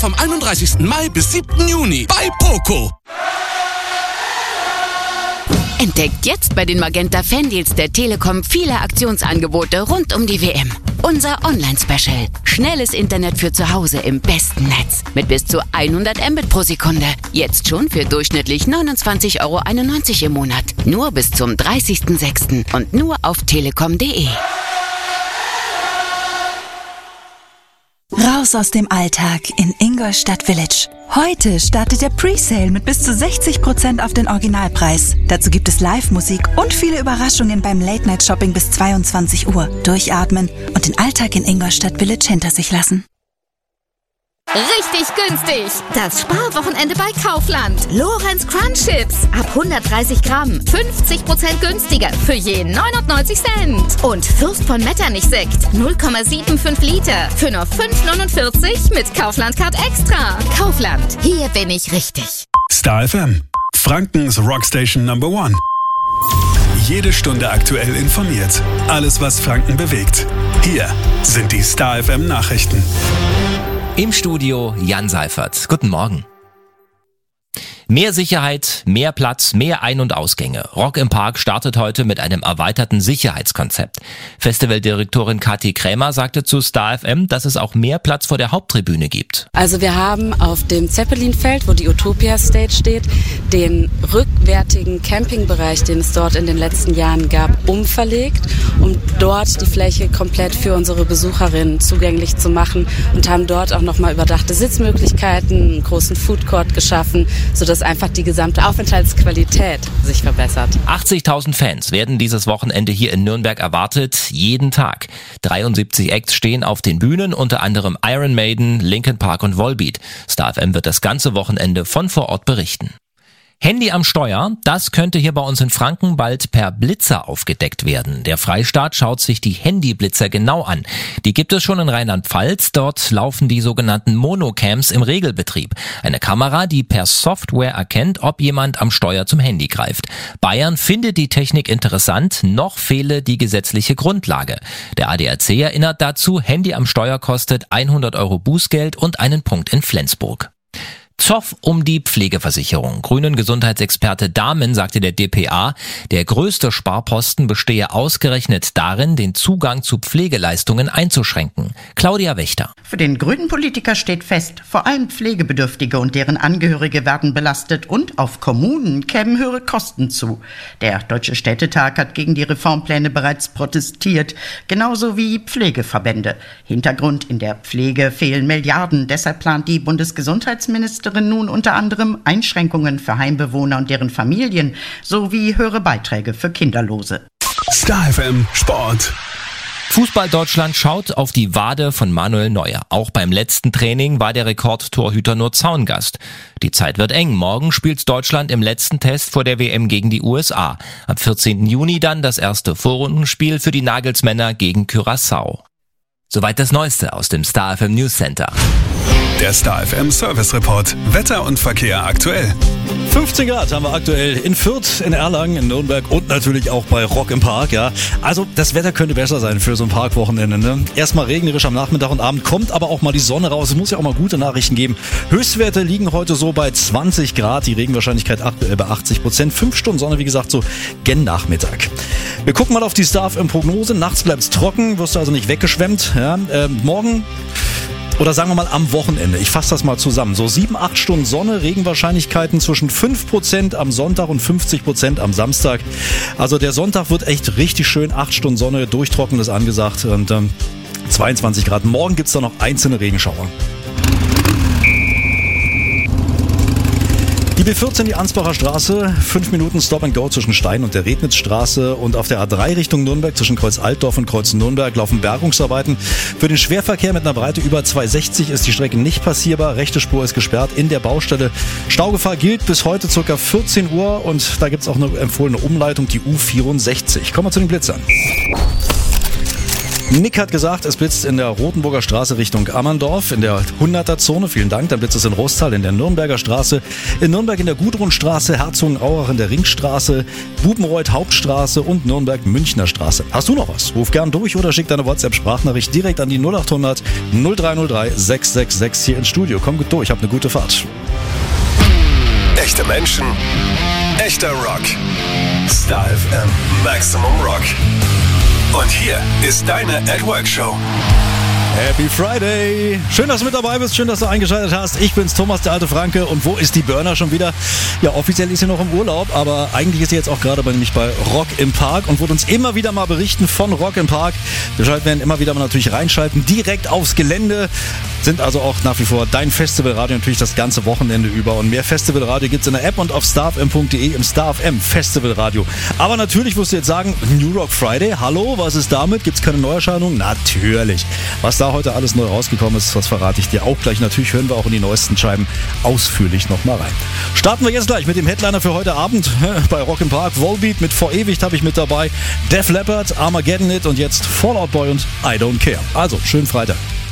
vom 31. Mai bis 7. Juni bei Poco. Entdeckt jetzt bei den Magenta Fandeals der Telekom viele Aktionsangebote rund um die WM. Unser Online-Special. Schnelles Internet für zu Hause im besten Netz. Mit bis zu 100 Mbit pro Sekunde. Jetzt schon für durchschnittlich 29,91 € im Monat. Nur bis zum 30.06. und nur auf telekom.de. Raus aus dem Alltag in Ingolstadt Village. Heute startet der Presale mit bis zu 60% auf den Originalpreis. Dazu gibt es Live-Musik und viele Überraschungen beim Late-Night-Shopping bis 22 Uhr. Durchatmen und den Alltag in Ingolstadt Village hinter sich lassen. Richtig günstig! Das Sparwochenende bei Kaufland. Lorenz Crunch Chips ab 130 Gramm. 50% günstiger für je 99 Cent. Und Fürst von Metternich Sekt 0,75 Liter für nur 5,49 mit Kaufland Card Extra. Kaufland, hier bin ich richtig. Star FM, Frankens Rockstation Number 1. Jede Stunde aktuell informiert. Alles, was Franken bewegt. Hier sind die Star FM Nachrichten. Im Studio Jan Seifert. Guten Morgen. Mehr Sicherheit, mehr Platz, mehr Ein- und Ausgänge. Rock im Park startet heute mit einem erweiterten Sicherheitskonzept. Festivaldirektorin Kathi Krämer sagte zu Star FM, dass es auch mehr Platz vor der Haupttribüne gibt. Also wir haben auf dem Zeppelin-Feld, wo die Utopia Stage steht, den rückwärtigen Campingbereich, den es dort in den letzten Jahren gab, umverlegt, um dort die Fläche komplett für unsere Besucherinnen zugänglich zu machen und haben dort auch nochmal überdachte Sitzmöglichkeiten, einen großen Foodcourt geschaffen, sodass einfach die gesamte Aufenthaltsqualität sich verbessert. 80.000 Fans werden dieses Wochenende hier in Nürnberg erwartet, jeden Tag. 73 Acts stehen auf den Bühnen, unter anderem Iron Maiden, Linkin Park und Volbeat. Star FM wird das ganze Wochenende von vor Ort berichten. Handy am Steuer, das könnte hier bei uns in Franken bald per Blitzer aufgedeckt werden. Der Freistaat schaut sich die Handyblitzer genau an. Die gibt es schon in Rheinland-Pfalz. Dort laufen die sogenannten Monocams im Regelbetrieb. Eine Kamera, die per Software erkennt, ob jemand am Steuer zum Handy greift. Bayern findet die Technik interessant, noch fehle die gesetzliche Grundlage. Der ADAC erinnert dazu, Handy am Steuer kostet 100 € Bußgeld und einen Punkt in Flensburg. Zoff um die Pflegeversicherung. Grünen Gesundheitsexperte Dahmen sagte der dpa, der größte Sparposten bestehe ausgerechnet darin, den Zugang zu Pflegeleistungen einzuschränken. Claudia Wächter. Für den grünen Politiker steht fest, vor allem Pflegebedürftige und deren Angehörige werden belastet und auf Kommunen kämen höhere Kosten zu. Der Deutsche Städtetag hat gegen die Reformpläne bereits protestiert, genauso wie Pflegeverbände. Hintergrund: in der Pflege fehlen Milliarden, deshalb plant die Bundesgesundheitsministerin nun unter anderem Einschränkungen für Heimbewohner und deren Familien sowie höhere Beiträge für Kinderlose. Star FM Sport. Fußball Deutschland schaut auf die Wade von Manuel Neuer. Auch beim letzten Training war der Rekordtorhüter nur Zaungast. Die Zeit wird eng. Morgen spielt Deutschland im letzten Test vor der WM gegen die USA. Am 14. Juni dann das erste Vorrundenspiel für die Nagelsmänner gegen Curaçao. Soweit das Neueste aus dem Star FM News Center. Der Star FM Service Report. Wetter und Verkehr aktuell. 15 Grad haben wir aktuell in Fürth, in Erlangen, in Nürnberg und natürlich auch bei Rock im Park. Ja. Also das Wetter könnte besser sein für so ein Parkwochenende. Ne? Erstmal regnerisch am Nachmittag und Abend, kommt aber auch mal die Sonne raus. Es muss ja auch mal gute Nachrichten geben. Höchstwerte liegen heute so bei 20 Grad. Die Regenwahrscheinlichkeit aktuell bei 80%. 5 Stunden Sonne, wie gesagt, so gen Nachmittag. Wir gucken mal auf die Star FM Prognose. Nachts bleibt es trocken, wirst du also nicht weggeschwemmt. Ja. Morgen... Oder sagen wir mal am Wochenende. Ich fasse das mal zusammen. So 7-8 Stunden Sonne, Regenwahrscheinlichkeiten zwischen 5% am Sonntag und 50% am Samstag. Also der Sonntag wird echt richtig schön. 8 Stunden Sonne, durchtrocken ist angesagt. Und 22 Grad. Morgen gibt es da noch einzelne Regenschauer. Die B14, die Ansbacher Straße, 5 Minuten Stop and Go zwischen Stein und der Rednitzstraße, und auf der A3 Richtung Nürnberg zwischen Kreuz Altdorf und Kreuz Nürnberg laufen Bergungsarbeiten. Für den Schwerverkehr mit einer Breite über 2,60 ist die Strecke nicht passierbar. Rechte Spur ist gesperrt in der Baustelle. Staugefahr gilt bis heute ca. 14 Uhr und da gibt es auch eine empfohlene Umleitung, die U64. Kommen wir zu den Blitzern. Nick hat gesagt, es blitzt in der Rotenburger Straße Richtung Ammerndorf in der 100er-Zone. Vielen Dank. Dann blitzt es in Rostal in der Nürnberger Straße, in Nürnberg in der Gudrunstraße, Herzogenaurach in der Ringstraße, Bubenreuth Hauptstraße und Nürnberg Münchner Straße. Hast du noch was? Ruf gern durch oder schick deine WhatsApp-Sprachnachricht direkt an die 0800 0303 666 hier ins Studio. Komm gut durch, hab eine gute Fahrt. Echte Menschen, echter Rock. Star FM Maximum Rock. Und hier ist deine @Work-Show. Happy Friday! Schön, dass du mit dabei bist, schön, dass du eingeschaltet hast. Ich bin's, Thomas, der alte Franke. Und wo ist die Burner schon wieder? Ja, offiziell ist sie noch im Urlaub, aber eigentlich ist sie jetzt auch gerade nämlich bei Rock im Park und wird uns immer wieder mal berichten von Rock im Park. Wir werden immer wieder mal natürlich reinschalten, direkt aufs Gelände. Sind also auch nach wie vor dein Festivalradio natürlich das ganze Wochenende über. Und mehr Festivalradio gibt's in der App und auf starfm.de im StarFM Festivalradio. Aber natürlich wirst du jetzt sagen, New Rock Friday, hallo, was ist damit? Gibt's keine Neuerscheinungen? Natürlich. Was da heute alles neu rausgekommen ist, das verrate ich dir auch gleich. Natürlich hören wir auch in die neuesten Scheiben ausführlich nochmal rein. Starten wir jetzt gleich mit dem Headliner für heute Abend bei Rock im Park. Volbeat mit Vor Ewigt habe ich mit dabei. Def Leppard, Armageddon It und jetzt Fall Out Boy und I Don't Care. Also, schönen Freitag.